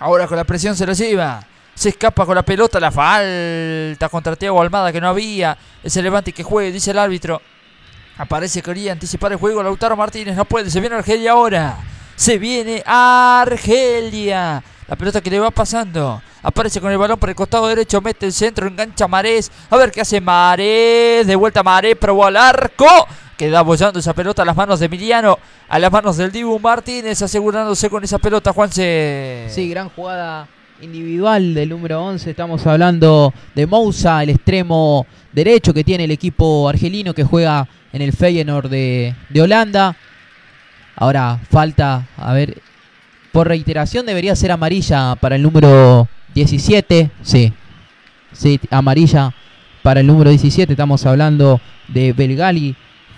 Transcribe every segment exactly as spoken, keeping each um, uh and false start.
Ahora con la presión se lo lleva. Se escapa con la pelota, la falta contra Thiago Almada que no había. Se levanta y que juegue, dice el árbitro. Aparece, quería anticipar el juego Lautaro Martínez, no puede, se viene Argelia ahora. Se viene Argelia. La pelota que le va pasando. Aparece con el balón por el costado derecho, mete el centro, engancha Marés. A ver qué hace Marés. De vuelta Marés, probó al arco. Queda apoyando esa pelota a las manos de Emiliano, a las manos del Dibu Martínez, asegurándose con esa pelota, Juanse. Sí, gran jugada individual del número once. Estamos hablando de Moussa, el extremo derecho que tiene el equipo argelino que juega en el Feyenoord de, de Holanda. Ahora falta, a ver, por reiteración debería ser amarilla para el número diecisiete. Sí, sí, amarilla para el número diecisiete. Estamos hablando de Belgali,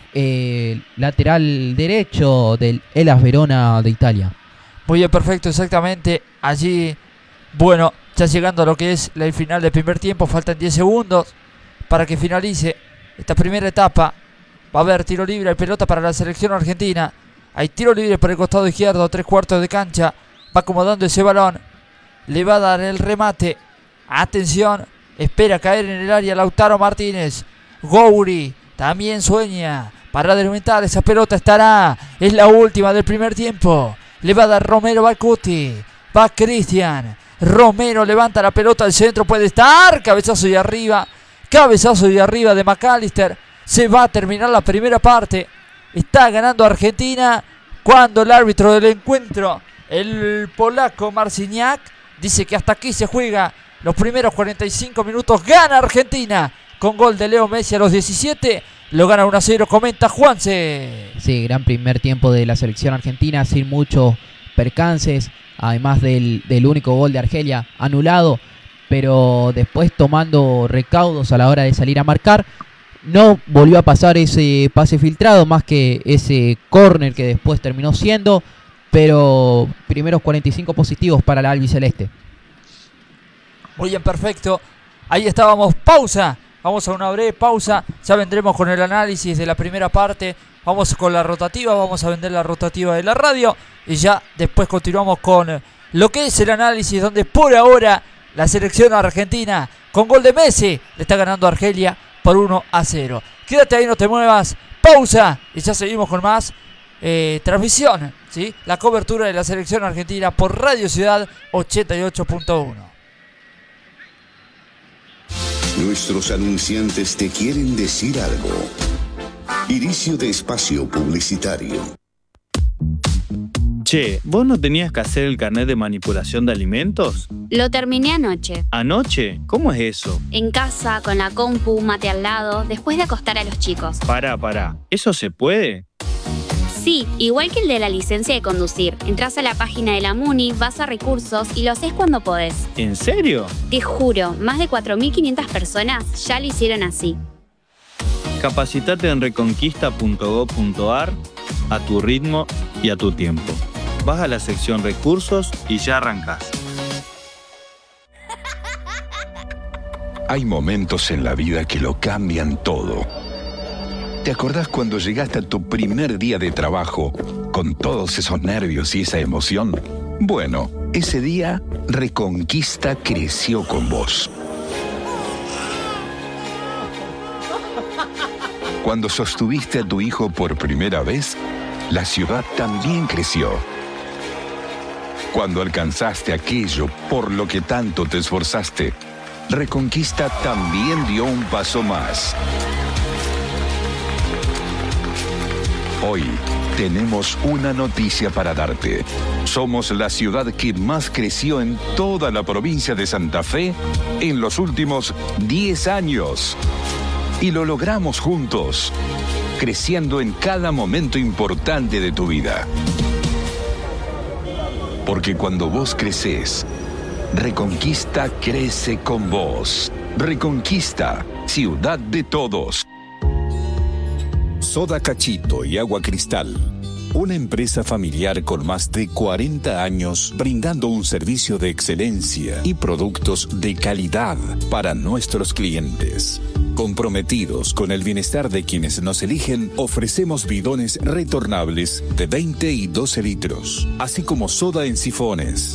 eh, lateral derecho del Hellas Verona de Italia. Muy bien, perfecto, exactamente. Allí, bueno, ya llegando a lo que es el final del primer tiempo, faltan diez segundos para que finalice esta primera etapa. Va a haber tiro libre, hay pelota para la selección argentina. Hay tiro libre por el costado izquierdo, tres cuartos de cancha. Va acomodando ese balón. Le va a dar el remate. Atención, espera caer en el área Lautaro Martínez. Gouri también sueña para alimentar esa pelota. Estará, es la última del primer tiempo. Le va a dar Romero Balcuti. Va Cristian. Romero levanta la pelota al centro, puede estar. Cabezazo de arriba. Cabezazo de arriba de McAllister. Se va a terminar la primera parte. Está ganando Argentina cuando el árbitro del encuentro, el polaco Marciniak, dice que hasta aquí se juega los primeros cuarenta y cinco minutos. Gana Argentina con gol de Leo Messi a los diecisiete. Lo gana uno a cero, comenta Juanse. Sí, gran primer tiempo de la selección argentina sin muchos percances. Además del, del único gol de Argelia anulado. Pero después tomando recaudos a la hora de salir a marcar. No volvió a pasar ese pase filtrado, más que ese córner que después terminó siendo. Pero primeros cuarenta y cinco positivos para la albiceleste. Muy bien, perfecto. Ahí estábamos, pausa. Vamos a una breve pausa. Ya vendremos con el análisis de la primera parte. Vamos con la rotativa, vamos a vender la rotativa de la radio. Y ya después continuamos con lo que es el análisis, donde por ahora la selección argentina, con gol de Messi, le está ganando a Argelia por uno a cero. Quédate ahí, no te muevas. Pausa y ya seguimos con más eh, transmisión, ¿sí? La cobertura de la selección argentina por Radio Ciudad ochenta y ocho punto uno. Nuestros anunciantes te quieren decir algo. Inicio de espacio publicitario. Che, ¿vos no tenías que hacer el carnet de manipulación de alimentos? Lo terminé anoche. ¿Anoche? ¿Cómo es eso? En casa, con la compu, mate al lado, después de acostar a los chicos. Pará, pará. ¿Eso se puede? Sí, igual que el de la licencia de conducir. Entrás a la página de la MUNI, vas a recursos y lo haces cuando podés. ¿En serio? Te juro, más de cuatro mil quinientas personas ya lo hicieron así. Capacitate en reconquista punto gob punto ar a tu ritmo y a tu tiempo. Vas a la sección recursos y ya arrancás. Hay momentos en la vida que lo cambian todo. ¿Te acordás cuando llegaste a tu primer día de trabajo con todos esos nervios y esa emoción? Bueno, ese día Reconquista creció con vos. Cuando sostuviste a tu hijo por primera vez, la ciudad también creció. Cuando alcanzaste aquello por lo que tanto te esforzaste, Reconquista también dio un paso más. Hoy tenemos una noticia para darte. Somos la ciudad que más creció en toda la provincia de Santa Fe en los últimos diez años. Y lo logramos juntos, creciendo en cada momento importante de tu vida. Porque cuando vos crecés, Reconquista crece con vos. Reconquista, ciudad de todos. Soda Cachito y Agua Cristal. Una empresa familiar con más de cuarenta años brindando un servicio de excelencia y productos de calidad para nuestros clientes. Comprometidos con el bienestar de quienes nos eligen, ofrecemos bidones retornables de veinte y doce litros, así como soda en sifones.